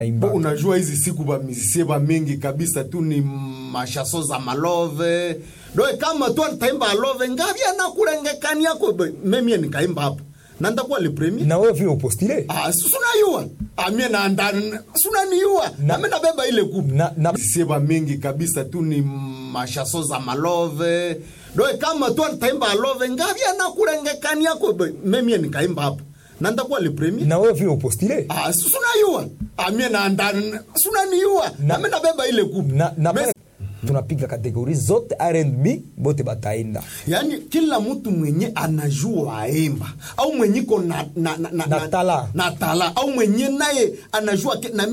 Unajua hizi siku ba musicien ba mingi kabisa tu ni mashaso za malove. Doe kama tu ataimba love ngavya na kulengekani yako mimi nikaimba hapo. Na ndakuwa le premier. Na wewe vile postile? Suna yua. Mimi na ndani suna ni yua. Na mimi nabeba ile kupu. Na musicien ba mingi kabisa tu ni mashaso za malove. Doe kama tu ataimba love ngavya na kulengekani yako mimi nikaimba hapo. Na ndakuwa le premier. Na wewe vile postile? Suna yua. Mimi na ndani suna ni yua. Na mimi nabeba ile kupu. Tunapiga kategori zote R&B bote bataenda. Yani kila mtu mwenye anajua aimba au mwenye ko na tala au mwenye naye anajua na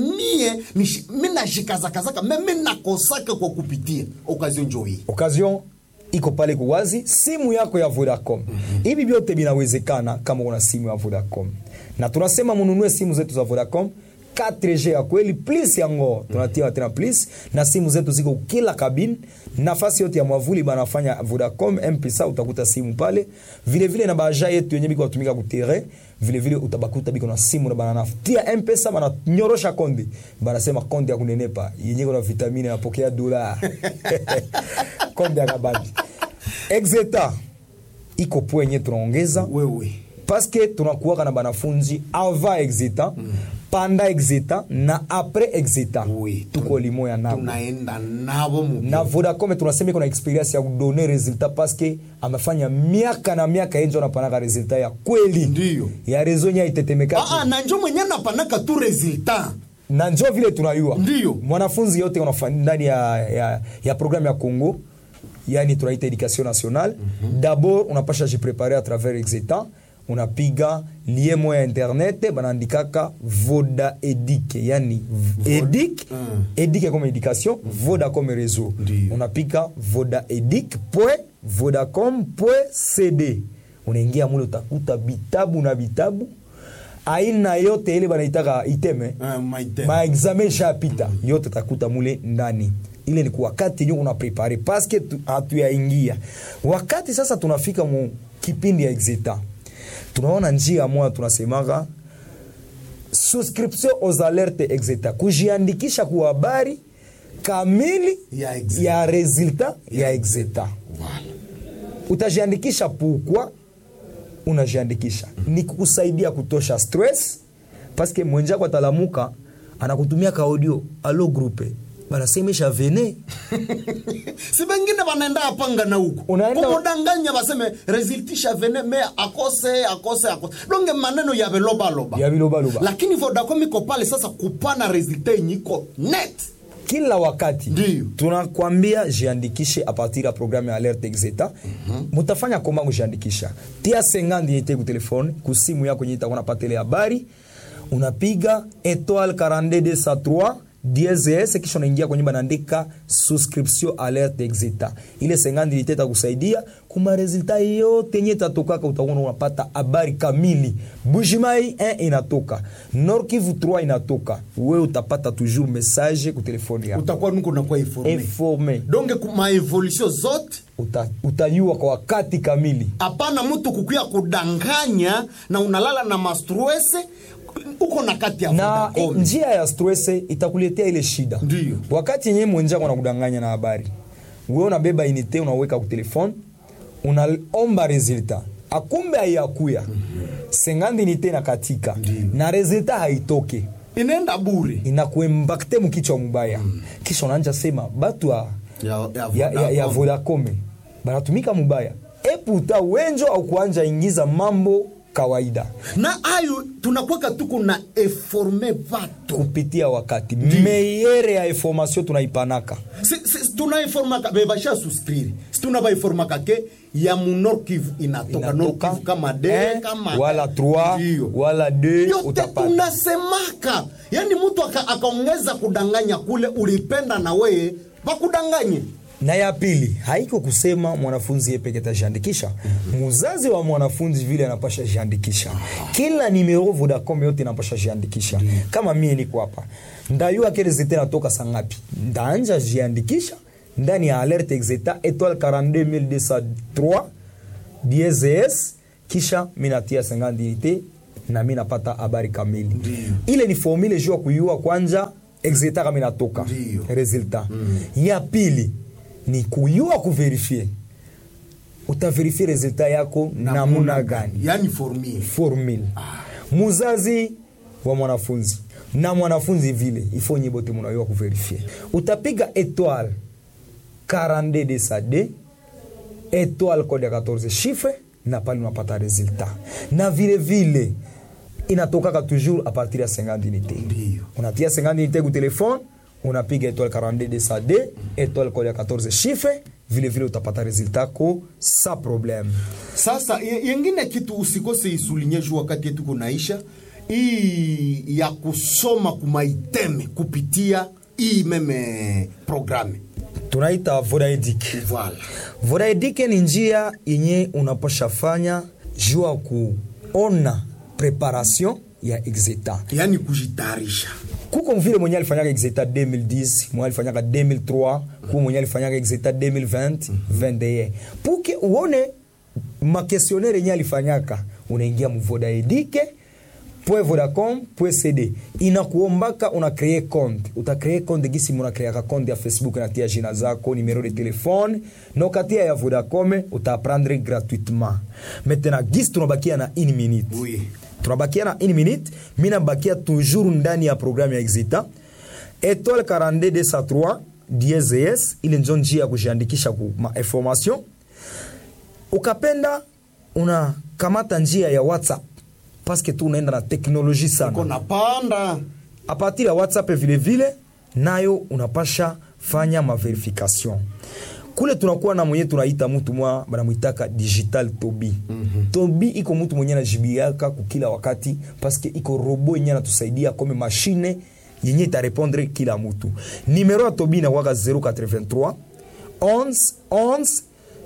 mimi nashikaza kazaka mimi nakosaka kwa kupitia occasion njoi. Occasion iko pale kuwazi simu yako ya Vodacom. Hivi vyote vinawezekana kama una simu ya Vodacom. Na tunasema mununue simu zetu za Vodacom 4G ya kweli plus yango tunatia tena plus na simu zetu ziko kila kabine nafasi yote ya mwavuli banafanya Vodacom M-Pesa utakuta simu pale vile vile na baja yetu yenye biko watumika ku terrain vile vile utabakuta biko na simu na bananafutia M-Pesa bana nyorosha konde banasema konde ya kunenepa yenye kuna vitamini napokea dola konde ya kabandi Exeta iko poenye tunaongeza wewe parce que tunakuwa na banafunzi avant Exeta panda Exeta na après Exeta tuko limoya nabo tunaenda nabo na Vodacom tunasema kuna experience ya kudonner resultat parce que amefanya miaka na miaka enjo napanaka resultat ya kweli ndio ya rezonya itetemeka na njo mwenye napanaka tu resultat na njo vile tunayua ndio mwanafunzi yote unafanya ndani ya programme ya Congo yani tunaita education nationale d'abord unapasha se préparer à travers Exeta unapiga liemo ya internet banaandikaka Voda Edic yani Edic Edic comme éducation Voda comme réseau unapiga Voda Edic.vodacom.cd unaingia mule utakuta vitabu na vitabu aina yote ile banaitaka iteme ma examen shapita yote utakuta mule ndani ile ni kwa wakati nyo una prepare parce que hatuyaingia wakati sasa tunafika mu kipindi ya Exeta tunaona njia moja tunasemaga souscription aux alertes Exeta kujiandikisha kwa habari kamili ya resultat ya Exeta. Utajiandikisha pourquoi unajiandikisha ni kukusaidia kutosha stress parce que mwenjako atalamuka anakutumia ka audio allo groupe banasemesha vene si bengine banaenda apanga na huko kumudanganya baseme resultisha vene me akose donge maneno ya beloba lakini Vodacom iko pale sasa kupana resultat nyiko net kila wakati. Ndiyo. Tunakwambia jiandikishe a partir ya programme ya alerte Exeta. Mutafanya koma kujiandikisha tia 50 yete ku telefone ku simu yako nyita kuna patele habari unapiga étoile 42203 DSS kisha unaingia kwenye banaandika subscription alerte Exeta. Ile 50 itata kusaidia kuma resultat yote yenye tatokaka utaona unapata habari kamili. Bujimai 1 inatoka, Nord Kivu 3 inatoka. Wewe utapata toujours message ku telefone yako. Utakuwa nuko na kwa informé. Donc kuma evolution zote utayua kwa wakati kamili. Hapana mtu kukuya kudanganya na unalala na mastress uko na kati ya na njia ya stress itakuletea ile shida. Ndiyo. Wakati yenyewe mwenjako anakudanganya na habari, wewe unabeba inite unaweka ku telefone, unaomba resultat. Akumbe hayakuya. 50 inite na katika. Ndiyo. Na resultat haitoke. Inaenda bure. Inakuimpacte mkichwa mbaya. Kisha unaanza sema batu ya Vodacom banatumika mbaya. Eputa wenjo au kuanja ingiza mambo kawaida. Na ayo tunakuwa tuko na informe watu kupitia wakati. Meyere ya information tunaipanaka. Tunaiformaka bebasha suscrire. Tunaiformaka ke ya Nord Kivu inatoka Nord Kivu kama D kama wala 3 wala 2 utapata. Tunasemaka. Yani mtu akaongeza kudanganya kule ulipenda na wewe bakudanganye. Na ya pili, haiko kusema mwanafunzi yepeke tajiandikisha. Muzazi wa mwanafunzi vile anapasha jiandikisha. Kila numero Vodacom yote inapasha jiandikisha. Kama mimi niko hapa, ndayua kile zete natoka sangapi. Ndaanja jiandikisha ndani ya alerte Exeta étoile 42203 DSS kisha minatia 50 unité na mimi napata habari kamili. Ile ni formule jua kuyua kwanza exeta kama inatoka resultat. Ya pili ni kuyua kuverifie. Utaverifie resultat yako namuna gani? Yani formule. Muzazi wa mwanafunzi na mwanafunzi vile ifo nyibote mnayua kuverifie. Utapiga étoile 42 de sa D étoile code ya 14 chiffres na pale unapata resultat. Na vile vile inatoka toujours à partir ya 50 unités. Unatia 50 unités ku telefone, unapiga étoile 42 de sa D étoile code ya 14 chiffres, vile vile utapata resultat ko sa problème. Sasa yengine kitu usikose isulinye juu wakati yetu kunaisha hii ya kusoma kumaiteme kupitia hii meme programe tunaita Vodaedic. Voilà. Vodaedic ni njia yenye unaposha fanya jua kuona preparation ya exeta, yani kujitayarisha. Kuko vile mwenye alifanyaka exeta 2010, mwenye alifanyaka 2003, kuko mwenye alifanyaka exeta 2020, 21. Puke uone ma questionnaire yenye alifanyaka, unaingia mu Vodaedic .vodacom.cd inakuombaka una créer compte. Uta créer compte gisi muna créer compte ya Facebook na tia jina zako, numéro de téléphone, no katia ya Vodacom uta apprendre gratuitement. Maintenant gisi tunabakia na 1 minute. Oui. Tunabakia na 1 minute, mina bakia toujours ndani ya programu ya Exita. Étoile 42 203 DSS ile ndio njia ya kujiandikisha ku ma information. Ukapenda una kamata njia ya WhatsApp. Parce que tu unaenda na teknolojia sana. Kuna panda. A partir ya WhatsApp vile vile nayo unapasha fanya ma verification. Kule tunakuwa na mwenye tunaita mtu mwa banamuitaka digital Tobi. Tobi iko mtu mwenye anajibiaka kila wakati parce que iko robot yenye anatusaidia kama machine yenye ita répondre kila mtu. Numero ya Tobi na waka 083 11 11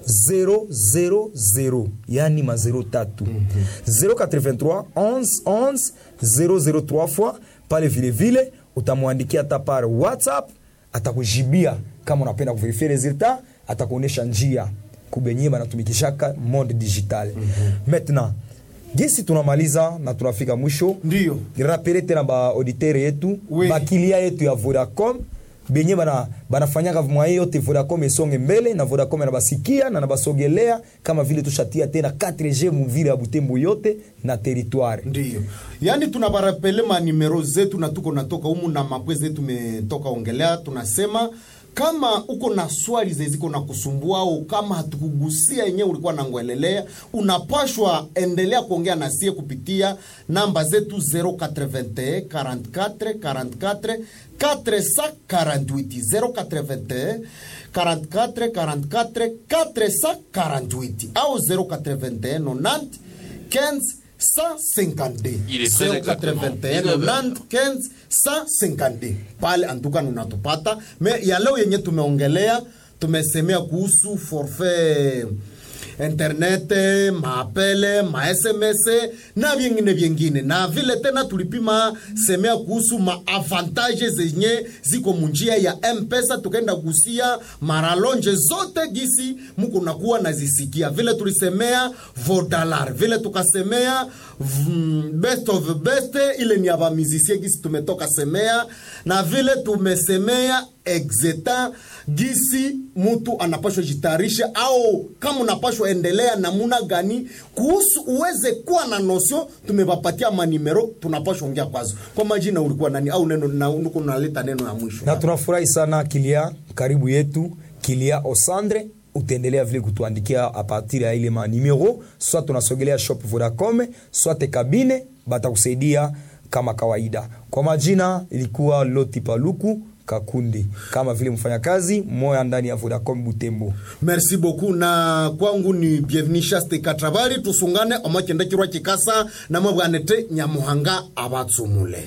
000 yani ma 03 083 11 11 003 fois pale vile vile utamwandikia hata par WhatsApp, atakujibia kama unapenda kuverify resultat, atakuonesha njia kubenye banatumikishaka monde digital. Maintenant gisi tunamaliza na tunafika mwisho, ndio rapele tena ba auditeur yetu, ba kilia yetu ya Vodacom benye banafanyaka mwaye yote Vodacom esonge mbele na Vodacom anabasikia na nabasogelea kama vile tushatia tena 4G muvile ya Butembo yote na territoire. Ndio. Yani tunabarapele ma numero zetu na tuko natoka humu na mapwe zetu tumetoka ongelea, tunasema kama uko na swali zeziko na kusumbua au kama hatukugusia yenyewe ulikuwa nangoelelea, unapashwa endelea kuongea na sie kupitia namba zetu 081 44 44 448 081 44 44 448 au 081 90 15 150. Il est très 081 90 150. Pale antuka unatupata. Me ya leo yenye tumeongelea, tumesemea kuhusu forfait internet, maapele, ma SMS na vingine. Na vile tena tulipima semea kuhusu maavantage zenye ziko munjia ya M-Pesa, tukaenda kusia maralonje zote gisi muko nakuwa nazisikia. Vile tulisemea Vodalar, vile tukasemea best of best ile ni aba musicien gisi tumetoka semea, na vile tumesemea Exeta gisi mtu anapashwa jitayarisha au kama unapashwa endelea namuna gani kuhusu uweze kuwa na nosio. Tumewapatia manimero tunapashwa ongea kwazo. Kwa majina ulikuwa nani au neno na unuko naleta neno ya mwisho. Na tunafurahi sana Kilia, karibu yetu Kilia Osandre, utaendelea vile kutuandikia a partir ya ile manimero, soit tunasogelea shop Vodacom, soit kabine batakusaidia kama kawaida. Kwa majina ilikuwa Loti Paluku Kakundi, kama vile mfanyakazi moya ndani ya Vodacom Butembo. Merci beaucoup. Na kwangu ni Bienvenue Chaste Katrabari, tusungane omakenda kirwa kikasa na mabwanete Nyamuhanga abatsumule.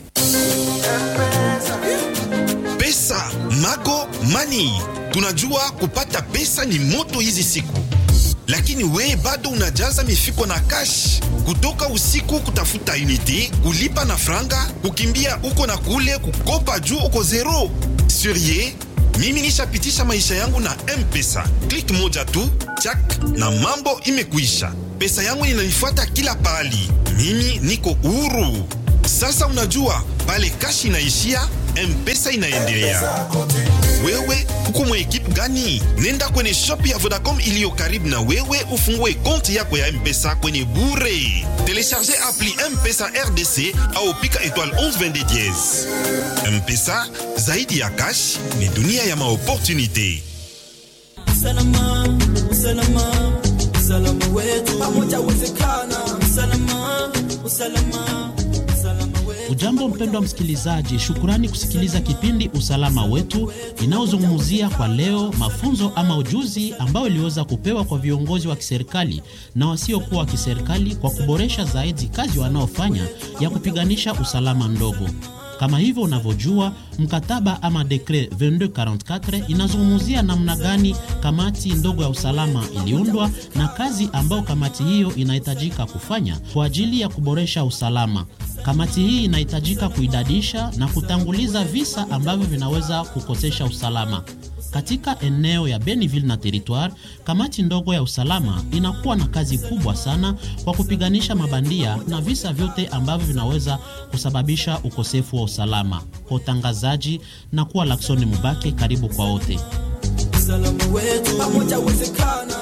Pesa, Mago, Money. Tunajua kupata pesa ni moto hizi siku. Lakini we bado unajaza mifuko na cash, kutoka usiku kutafuta unity, kulipa na franga, kukimbia uko na kule, kukopa juu uko zero. Surie, Mimi nishapitisha maisha yangu na M-Pesa. Click moja tu, chak, na mambo imekuisha. Pesa yangu inanifuata kila pahali. Mimi niko huru. Sasa unajua, pale cash inaishia, M-Pesa inaendelea. Wewe uko mwa ekipe gani? Nenda kwenye shop ya Vodacom iliyo karibu na wewe ufungue konti yako ya M-Pesa kwenye bure. Telecharge appli M-Pesa RDC au pika étoile 1122 10. M-Pesa, zaidi ya cash, ni dunia ya maopportunité. Usalama, usalama, usalama wetu pamoja uwezekana. Usalama, usalama. Ujambo mpendwa msikilizaji, shukurani kusikiliza kipindi Usalama Wetu inaozungumzia kwa leo mafunzo ama ujuzi ambao iliweza kupewa kwa viongozi wa kiserikali na wasiokuwa wa kiserikali kwa kuboresha zaidi kazi wanaofanya ya kupiganisha usalama ndogo. Kama hivyo unavyojua, mkataba ama dekret 2244 inazungumzia namna gani kamati ndogo ya usalama iliundwa na kazi ambao kamati hiyo inahitajika kufanya kwa ajili ya kuboresha usalama. Kamati hii inahitajika kuidadisha na kutanguliza visa ambavyo vinaweza kukosesha usalama. Katika eneo ya Beniville na territoire, kamati ndogo ya usalama inakuwa na kazi kubwa sana kwa kupiganisha mabandia na visa vyote ambavyo vinaweza kusababisha ukosefu wa usalama. Kwa utangazaji na kuwa Laksoni Mubake, karibu kwa wote. Usalama wetu pamoja uwezekana.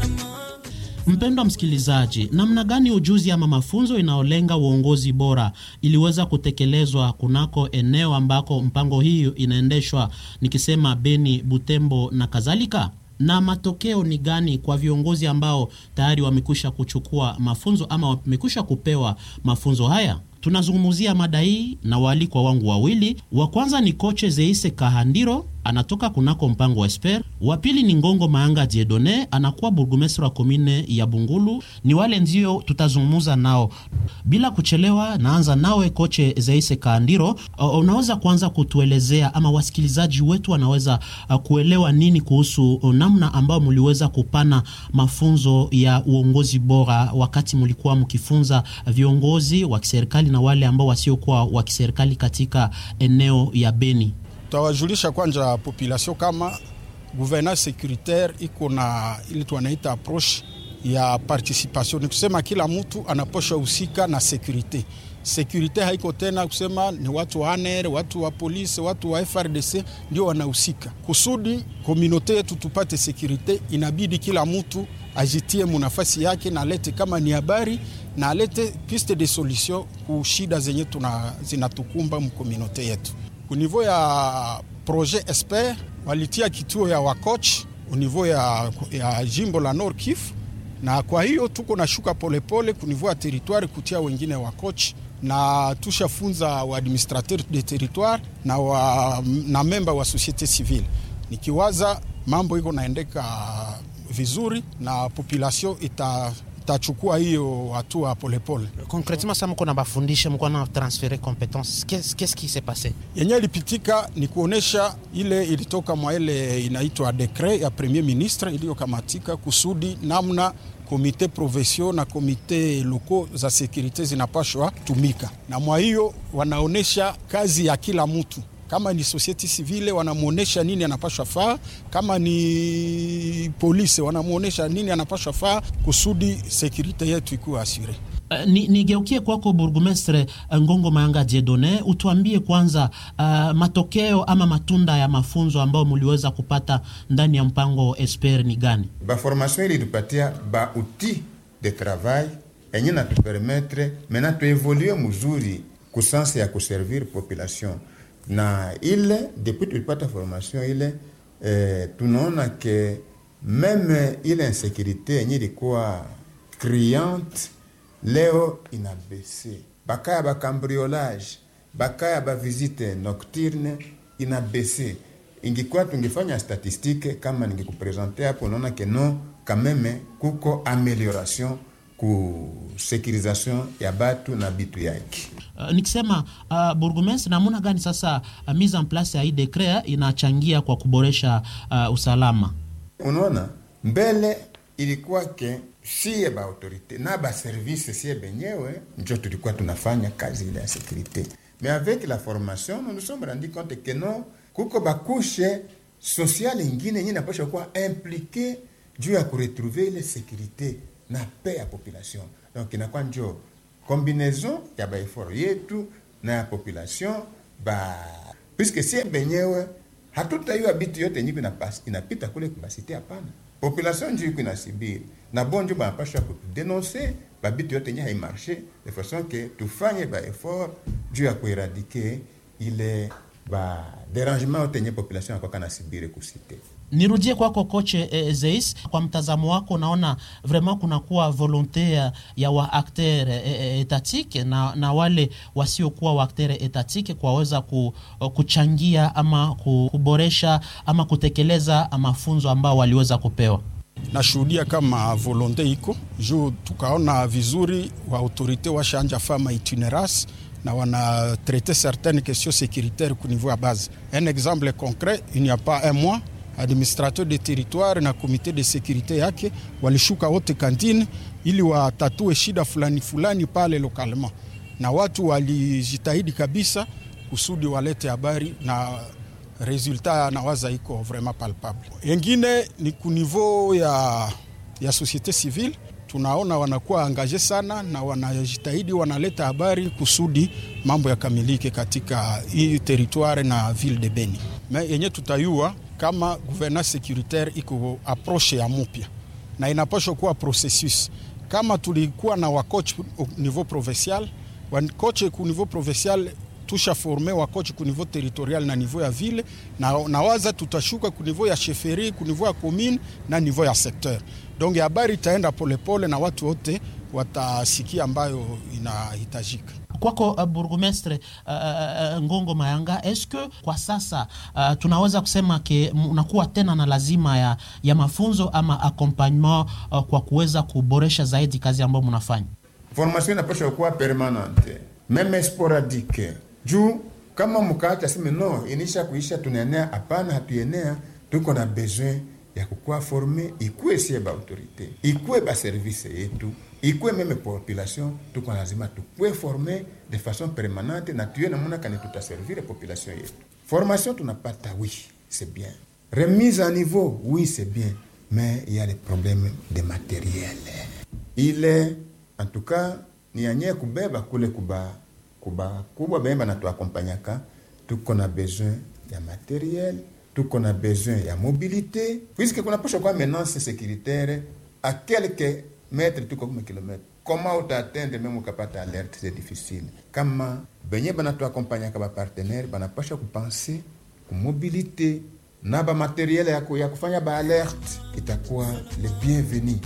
Mpendwa msikilizaji, namna gani ujuzi ama mafunzo inaolenga uongozi bora iliweza kutekelezwa kunako eneo ambako mpango hiyo inaendeshwa, nikisema Beni, Butembo na kadhalika? Na matokeo ni gani kwa viongozi ambao tayari wamekwisha kuchukua mafunzo ama wamekwisha kupewa mafunzo haya? Tunazungumzia mada hii na waalikwa wangu wawili. Wa kwanza ni Koche Zeise Kahandiro, anatoka kunako mpango wa Esper. Wa pili ni Ngongo Maanga Diedone, anakuwa burgomestre wa komine ya Bungulu. Ni wale ndio tutazungumza nao. Bila kuchelewa, naanza nawe Koche Zeise Kahandiro. Unaweza kuanza kutuelezea ama wasikilizaji wetu wanaweza kuelewa nini kuhusu namna ambao mliweza kupana mafunzo ya uongozi bora wakati mlikuwa mkifunza viongozi wa kiserikali na wale ambao wasiokuwa wa kiserikali katika eneo ya Beni? Tawajulisha kwanza population kama gouvernance sécuritaire iko na ili tunaita approche ya participation. Ni kusema kila mtu anaposha husika na security. Security haiko tena kusema ni watu wa ANR, watu wa polisi, watu wa FRDC ndio wanahusika. Kusudi communauté yetu tupate security, inabidi kila mtu ajitie munafasi yake na lete kama ni habari na lete piste de solution ku shida zenye zinatukumba mu communauté yetu. Au niveau ya projet Esper, walitia kituo ya wakoch au niveau ya jimbo la Nord Kivu, na kwa hiyo tuko na shuka polepole ku niveau ya territoire kutia wengine wakoch, na tushafunza wa administrateur de territoire na memba wa société civile. Nikiwaza mambo iko naendeka vizuri na population itachukua hiyo hatua polepole. Concrètement, ça mko na bafundisha, mko na transférer compétences. Qu'est-ce qui s'est passé? Yenye ilipitika ni kuonesha ile ilitoka mwa ile inaitwa décret ya premier ministre iliyokamatika kusudi namna komite provincial na komite locaux za sécurité zinapashwa tumika. Na mwa hiyo wanaonesha kazi ya kila mtu. Kama ni society civile wanamuonesha nini anapaswa faa, kama ni polisi wanamuonesha nini anapaswa faa kusudi security yetu ikuwe asure. Nigeukie kwako burgomestre Ngongo Maanga Diedone, utuambie kwanza matokeo ama matunda ya mafunzo ambao mliweza kupata ndani ya mpango Esper ni gani? Ba formation ili tupatia ba outil de travail enye na tupermettre maintenant tu évoluer mzuri kusansi ya kuservir population. Na ile depuis tulipata formation ile tunaona ke meme ile insécurité yenye ilikuwa criante leo inabese. Bakaya ba cambriolage, bakaya ba visite nocturne inabese. Ingekuwa tungefanya statistique kama ningekupresenter hapo, unaona ke no quand même kuko amélioration ku sécurisation ya batu na bitu yake. Nikisema burgomestre, namuna gani sasa mise en place ya hii decret inachangia kwa kuboresha usalama? Unaona, mbele ilikuwa ke siye ba autorité na ba service siye benyewe njo tulikuwa tunafanya kazi ile ya sécurité. Mais avec la formation, nous nous sommes rendu compte que non, kuko ba couche sociale ingine yenye napasha kuwa impliqué juu ya kuretrouver ile sécurité na paix ya population. Donc inakuwa njo combinaison ya baeforo yetu na ya population puisque si benyewe hatutaiwa bitu yote nyiko inapita kule kubasite, hapana. Population njo iko inasibiri na bonjo banapasha kudenoncer babitu yote nye haimarche de façon que tufanye baefort juu ya kueradike ile derangement yote nye population yakwaka nasibiri kusite. Nirudie kwako koche Zeis, kwa mtazamo wako unaona vraiment kunakuwa volonté ya wa acteur étatique na wale wasiokuwa wa acteur étatique kwaweza kuchangia ama kuboresha ama kutekeleza mafunzo ambao waliweza kupewa? Nashuhudia kama volonté iko juu, tukaona vizuri wa autorité washanja fama itinérace na wana traiter certaines questions sécuritaires au niveau à base. Un exemple concret, il n'y a pas un mois, administrateur de territoire na comité de sécurité yake walishuka wote kantine ili watatue shida fulani pale localement, na watu walijitahidi kabisa kusudi walete habari na resultat na waza iko vraiment palpable. Yengine ni ku niveau ya société civile, tunaona wanakuwa angaje sana na wanajitahidi wanaleta habari kusudi mambo yakamilike katika hii territoire na ville de Beni. Mais yenye tutayua kama gouvernance sécuritaire iko approche ya mupya na inapaswa kuwa processus. Kama tulikuwa na wakoch au niveau provincial, wakoch ku niveau provincial tusha forme wakoch ku niveau territorial na niveau ya ville, na waza tutashuka ku niveau ya chefferie, ku niveau ya commune na niveau ya secteur. Donc habari itaenda polepole na watu wote watasikia ambayo inahitajika. Kwako Bourgmestre Ngongo Mayanga, est-ce que kwa sasa tunaweza kusema ke unakuwa tena na lazima ya mafunzo ama accompagnement kwa kuweza kuboresha zaidi kazi ambayo mnafanya? Formation inapaswa kuwa permanente, meme sporadique. Juu kama mkaacha sema no inisha kuisha tunaenea, hapana, hatuenea. Tuko na besoin ya kukua former, ikuwe sie ba autorité, ikuwe ba service yetu, ikuwe meme population, tuko lazima tukue former de façon permanente na tuye na muna kani tutaservir population yetu. Formation tunapata, oui, c'est bien. Remise à niveau, oui, c'est bien. Mais il y a les problèmes de matériel. Il est, en tout cas, ni anye kubeba kule kuba bemba na tuakompanyaka, tuko na besoin ya matériel, tuko na besoin ya mobilité, puisque kuna posho kwa menace sécuritaire à quelques mètres, tuko comme kilomètres. Comment atteindre même ukapata alerte, c'est difficile. Kama benye bana tuakompanyaka ba partenaire bana pasha kupenser ku mobilité na ba matériel ya kufanya ba alerte, itakuwa le bienvenu.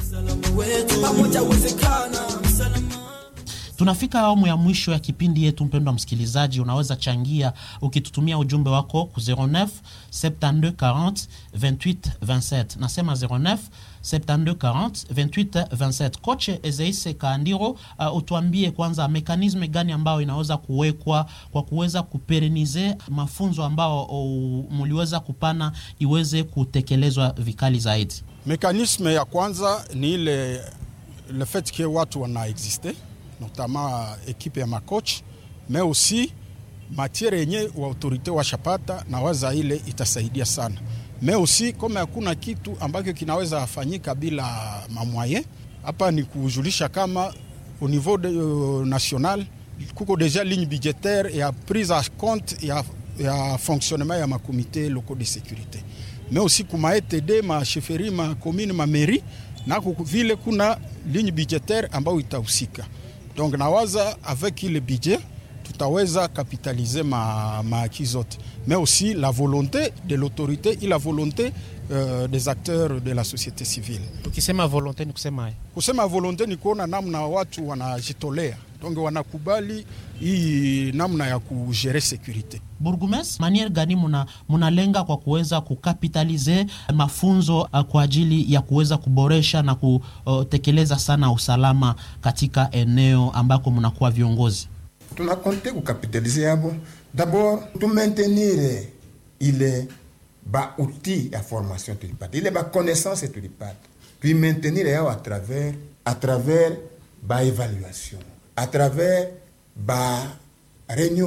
Tunafika awamu ya mwisho ya kipindi yetu. Mpendwa msikilizaji, unaweza changia ukitutumia ujumbe wako ku 09 72 40 28 27. Nasema 09 72 40 28 27. Koche Ezeise Kaandiro, utuambie kwanza mekanisme gani ambao inaweza kuwekwa kwa kuweza kuperenize mafunzo ambao muliweza kupana iweze kutekelezwa vikali zaidi. Mekanisme ya kwanza ni ile le fait que watu wana existe, notamment équipe ya makoch, mais aussi matière yenye wa autorité washapata na waza ile itasaidia sana. Mais aussi kama hakuna kitu ambacho kinaweza afanyika bila mamwaye, hapa ni kujulisha kama au niveau national kuko déjà ligne budgétaire ya prise en compte ya fonctionnement ya ma comité locaux de sécurité. Mais aussi kuma ETD, ma chefferie, ma commune, ma mairie, na vile kuna ligne budgétaire ambayo itahusika. Donc nawaza avec le budget tutaweza capitaliser ma acquis zote, mais aussi la volonté de l'autorité et la volonté des acteurs de la société civile. Ukisema volonté ni kusema volonté ni kuona namna watu wanajitolea, donc wanakubali hii namna ya kugere security. Bourgmestre, manière gani munalenga kwa kuweza kukapitalize mafunzo kwa ajili ya kuweza kuboresha na kutekeleza sana usalama katika eneo ambako munakuwa viongozi? Tunakonte kukapitalize yabo. D'abord, tu maintenir ile ba outil ya formation tulipata, ile ba connaissance tulipata, puis maintenir yao à travers ba évaluation, à travers ba réunion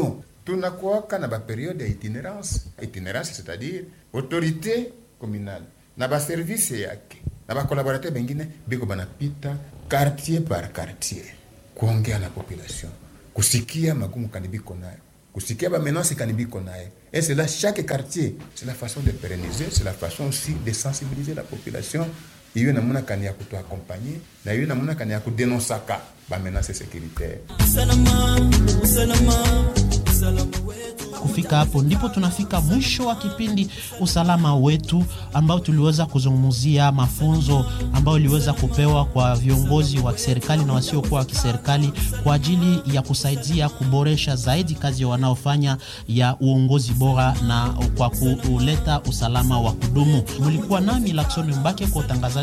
tunakuwaka na période ya itinérance, c'est-à-dire autorité communale na service yake na collaborateur bengine biko banapita quartier par quartier kuongea na population, kusikia magumu kanibiko nayo, kusikia menace kanibiko nayo. Et c'est là chaque quartier, c'est la façon de pérenniser, c'est la façon aussi de sensibiliser la population. Iyo namuna kani ya kutu accompagner na iyo namuna kani ya kudenosaka ba menace sécuritaire. Kufika hapo ndipo tunafika mwisho wa kipindi usalama wetu, ambao tuliweza kuzungumzia mafunzo ambayo iliweza kupewa kwa viongozi wa kiserikali na wasiokuwa wa kiserikali kwa ajili ya kusaidia kuboresha zaidi kazi wanaofanya ya uongozi bora na kwa kuleta usalama wa kudumu. Mlikuwa nami Lakson Mbake kwa utangazaji